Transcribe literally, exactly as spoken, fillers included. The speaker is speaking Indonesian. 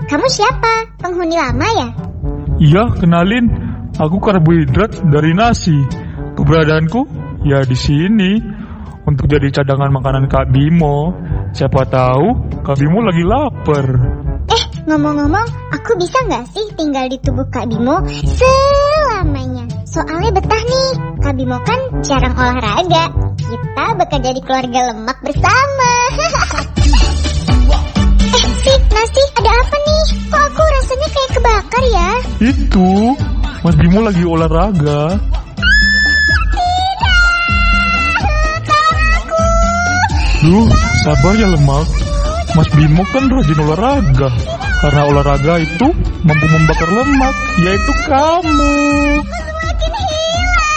kamu siapa? Penghuni lama ya? Iya, kenalin. Aku karbohidrat dari nasi. Keberadaanku ya di sini untuk jadi cadangan makanan Kak Bimo. Siapa tahu Kak Bimo lagi lapar. Eh, ngomong-ngomong, aku bisa nggak sih tinggal di tubuh Kak Bimo selamanya? Soalnya betah nih, Kak Bimo kan jarang olahraga. Kita bakal jadi keluarga lemak bersama. Eh, Sih, Nasi, ada apa nih? Kok aku rasanya kayak kebakar ya? Itu Mas Bimo lagi olahraga. Duh, sabar ya lemak. Mas Bimo kan rajin olahraga. Karena olahraga itu mampu membakar lemak, yaitu kamu.